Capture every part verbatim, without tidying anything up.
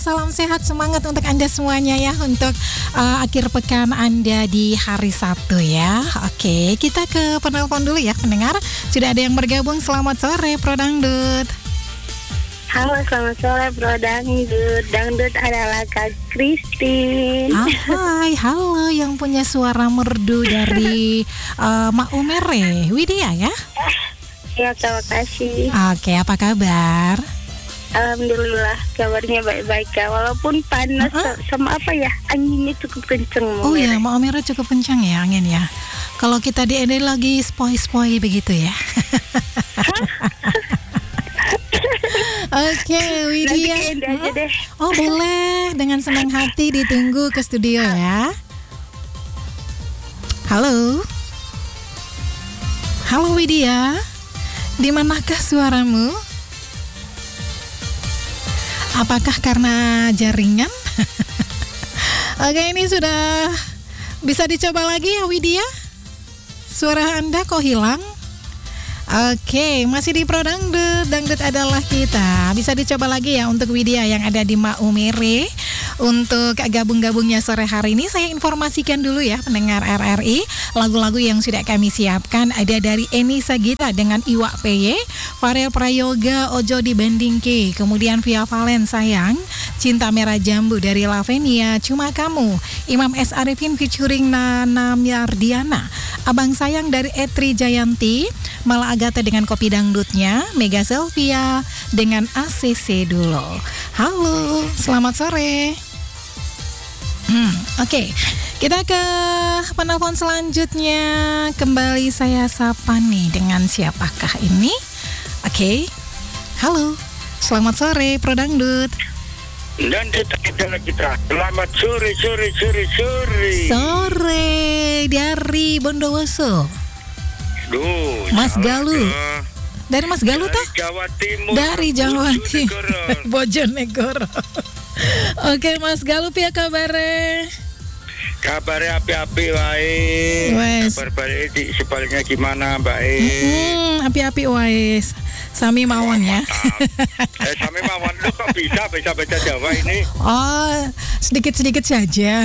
Salam sehat, semangat untuk Anda semuanya ya, untuk uh, akhir pekan Anda di hari Sabtu ya. Oke, kita ke penelpon dulu ya pendengar. Sudah ada yang bergabung, selamat sore Pro Dangdut. Halo, selamat sore Bro Dangdut. Dangdut adalah Kak Christine. Ah, hai, halo yang punya suara merdu dari uh, Mak Umere, Widya ya. Ya, terima kasih. Oke, apa kabar? Alhamdulillah kabarnya baik-baik Kak. Walaupun panas uh-uh. sama apa ya, anginnya cukup kenceng. Oh ya, Mak Umere cukup kencang ya angin ya. Kalau kita di Ende lagi spoi-spoi begitu ya. Oke, Widya. Nanti aja deh. Oh boleh, dengan senang hati ditunggu ke studio ya. Halo, halo Widya, di manakah suaramu? Apakah karena jaringan? Oke, ini sudah bisa dicoba lagi ya Widya. Suara Anda kok hilang? Oke, masih di Pro Dangdut, Dangdut adalah kita. Bisa dicoba lagi ya untuk Widya yang ada di Mak Umere. Untuk gabung-gabungnya sore hari ini, saya informasikan dulu ya pendengar R R I. Lagu-lagu yang sudah kami siapkan ada dari Eni Sagita dengan Iwa P Y, Farel Prayoga, Ojo Dibandingke, kemudian Via Valen Sayang, Cinta Merah Jambu dari Lavenia, Cuma Kamu, Imam S. Arifin featuring Nana Miardiana, Abang Sayang dari Etri Jayanti, Mala Agatha dengan Kopi Dangdutnya, Mega Selvia dengan A C C dulu. Halo, selamat sore. Hmm, Oke, okay. Kita ke penelpon selanjutnya. Kembali saya sapa nih, dengan siapakah ini? Oke, okay. Halo, selamat sore Pro Dangdut. Dan kita kita selamat sore sore sore sore. Sore dari Bondowoso. Duh, Mas Galuh. ya. Dari Mas Galuh toh? Jawa Timur. Dari Jawa Bojonegoro. Timur. Bojonegoro. Oke, Mas Galuh piye kabare? Kabarnya api-api wae. Wes. Kabar balik di sebaliknya gimana, Mbak E? Hmm, api-api wes. Sami mawon ya. Eh, sami mawon lu kok bisa bisa baca Jawa ini? Oh, sedikit-sedikit saja.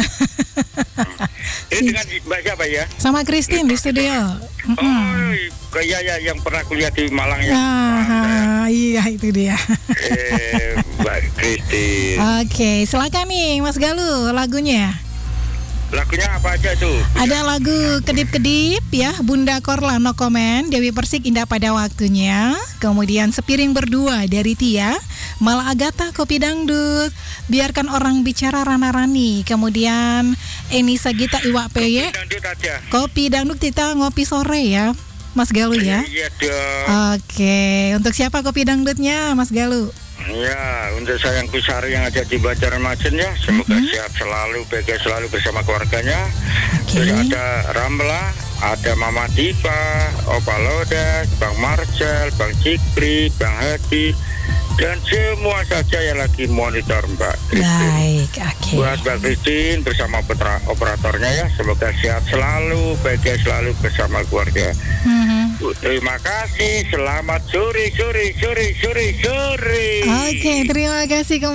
Ini dengan Mbak siapa ya? Sama Christine di studio. Oh, kayak ya yang pernah kuliah di Malang ya. Ah, iya itu dia. Eh, Mbak Christine. Oke, silakan nih Mas Galuh lagunya. Lagunya apa aja tuh? Ada lagu Kedip-Kedip ya, Bunda Korla No Comment, Dewi Persik Indah Pada Waktunya, kemudian Sepiring Berdua dari Tia, Mala Agatha Kopi Dangdut, Biarkan Orang Bicara Rana Rani, kemudian Eni Sagita Iwa P Y, Kopi Dangdut aja. Kopi Dangdut kita ngopi sore ya Mas Galuh ya. Iya dong. Oke, untuk siapa Kopi Dangdutnya Mas Galuh? Ya, untuk sayangku Sari yang ada di Banjarmasin ya, semoga mm-hmm. sehat selalu, bahagia selalu bersama keluarganya. Okay. Terus ada Ramla, ada Mama Diva, Opa Lodas, Bang Marcel, Bang Cikri, Bang Hadi, dan semua saja yang lagi monitor Mbak Christine. Baik, oke. Okay. Buat Mbak Christine bersama putra operatornya ya, semoga sehat selalu, bahagia selalu bersama keluarga. Mm-hmm. Terima kasih, selamat sore, sore, sore, sore, sore. Oke, okay, terima kasih.